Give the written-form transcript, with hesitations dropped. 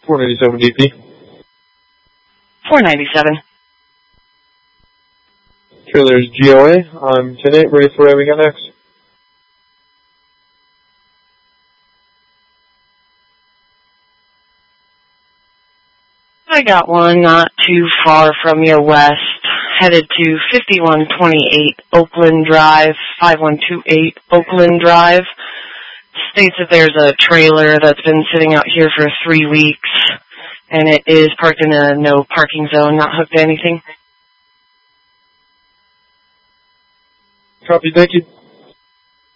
497 DP. 497. Trailer's GOA. I'm 10-8, ready for where we got next. I got one not too far from your west, headed to 5128 Oakland Drive, 5128 Oakland Drive. States that there's a trailer that's been sitting out here for 3 weeks, and it is parked in a no parking zone, not hooked to anything. Copy, thank you.